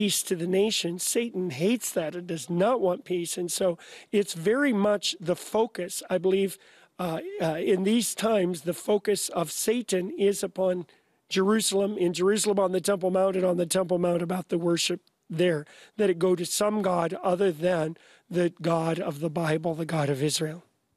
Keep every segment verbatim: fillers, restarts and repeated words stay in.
peace to the nations. Satan hates that. It does not want peace. And so it's very much the focus, I believe, uh, uh, in these times, the focus of Satan is upon Jerusalem, in Jerusalem on the Temple Mount and on the Temple Mount about the worship there, that it go to some God other than the God of the Bible, the God of Israel.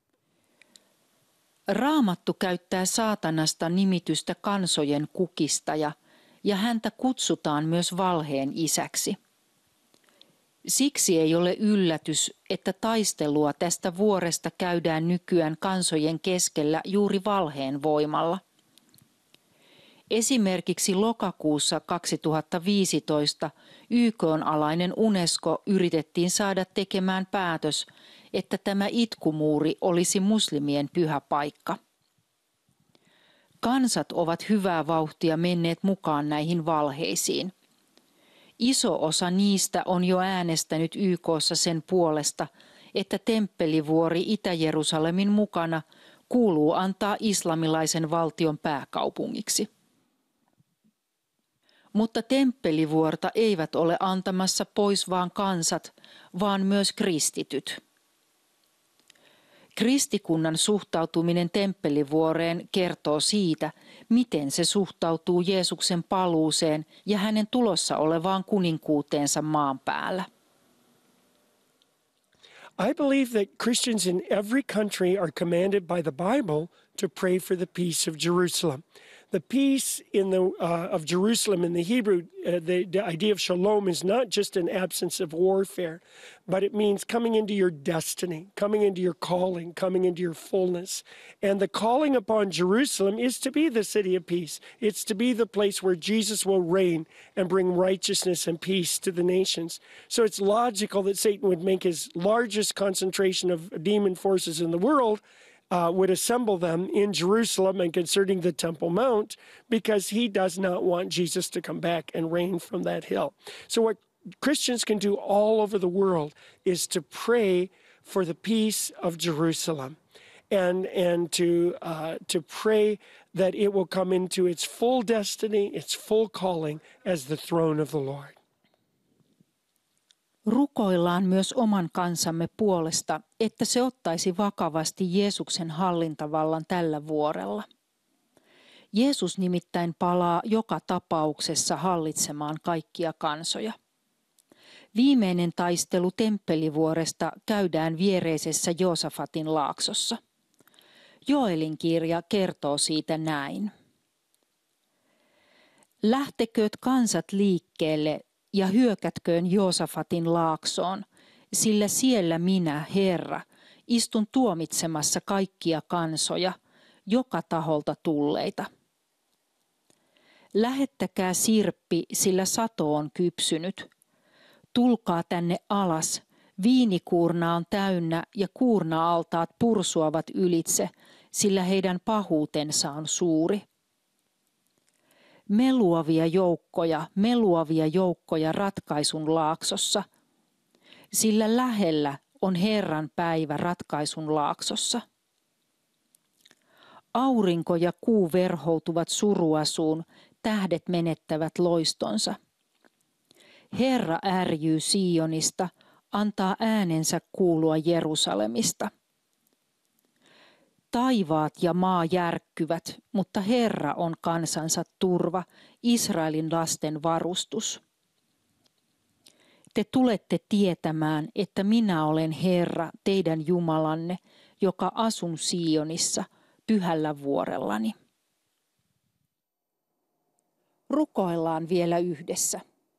Raamattu käyttää saatanasta nimitystä kansojen kukistaja, ja häntä kutsutaan myös valheen isäksi. Siksi ei ole yllätys, että taistelua tästä vuoresta käydään nykyään kansojen keskellä juuri valheen voimalla. Esimerkiksi lokakuussa kaksituhattaviisitoista Y K:n alainen UNESCO yritettiin saada tekemään päätös, että tämä itkumuuri olisi muslimien pyhä paikka. Kansat ovat hyvää vauhtia menneet mukaan näihin valheisiin. Iso osa niistä on jo äänestänyt Y K:ssa sen puolesta, että temppelivuori Itä-Jerusalemin mukana kuuluu antaa islamilaisen valtion pääkaupungiksi. Mutta temppelivuorta eivät ole antamassa pois vaan kansat, vaan myös kristityt. Kristikunnan suhtautuminen temppelivuoreen kertoo siitä, miten se suhtautuu Jeesuksen paluuseen ja hänen tulossa olevaan kuninkuuteensa maan päällä. I believe that Christians in every country are commanded by the Bible to pray for the peace of Jerusalem. The peace in the uh, of Jerusalem in the Hebrew, uh, the, the idea of shalom is not just an absence of warfare, but it means coming into your destiny, coming into your calling, coming into your fullness. And the calling upon Jerusalem is to be the city of peace. It's to be the place where Jesus will reign and bring righteousness and peace to the nations. So it's logical that Satan would make his largest concentration of demon forces in the world Uh, would assemble them in Jerusalem and concerning the Temple Mount, because he does not want Jesus to come back and reign from that hill. So what Christians can do all over the world is to pray for the peace of Jerusalem and, and to, uh, to pray that it will come into its full destiny, its full calling as the throne of the Lord. Rukoillaan myös oman kansamme puolesta, että se ottaisi vakavasti Jeesuksen hallintavallan tällä vuorella. Jeesus nimittäin palaa joka tapauksessa hallitsemaan kaikkia kansoja. Viimeinen taistelu temppelivuoresta käydään viereisessä Joosafatin laaksossa. Joelin kirja kertoo siitä näin. Lähtekööt kansat liikkeelle ja hyökätköön Joosafatin laaksoon, sillä siellä minä, Herra, istun tuomitsemassa kaikkia kansoja, joka taholta tulleita. Lähettäkää sirppi, sillä sato on kypsynyt. Tulkaa tänne alas, viinikuurna on täynnä ja kuurna-altaat pursuavat ylitse, sillä heidän pahuutensa on suuri. Meluavia joukkoja, meluavia joukkoja ratkaisun laaksossa, sillä lähellä on Herran päivä ratkaisun laaksossa. Aurinko ja kuu verhoutuvat suruasuun, tähdet menettävät loistonsa. Herra ärjyy Sionista, antaa äänensä kuulua Jerusalemista. Taivaat ja maa järkkyvät, mutta Herra on kansansa turva, Israelin lasten varustus. Te tulette tietämään, että minä olen Herra, teidän Jumalanne, joka asun Sionissa, pyhällä vuorellani. Rukoillaan vielä yhdessä.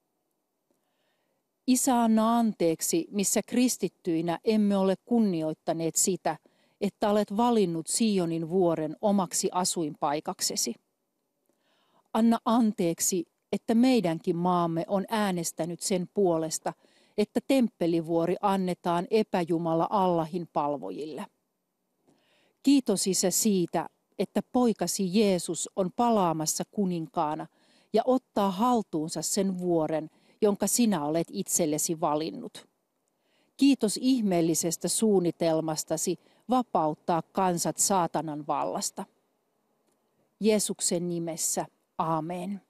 Isä, anna anteeksi, missä kristittyinä emme ole kunnioittaneet sitä, että olet valinnut Sionin vuoren omaksi asuinpaikaksesi. Anna anteeksi, että meidänkin maamme on äänestänyt sen puolesta, että temppelivuori annetaan epäjumala Allahin palvojille. Kiitos Isä siitä, että poikasi Jeesus on palaamassa kuninkaana ja ottaa haltuunsa sen vuoren, jonka sinä olet itsellesi valinnut. Kiitos ihmeellisestä suunnitelmastasi vapauttaa kansat saatanan vallasta. Jeesuksen nimessä, aamen.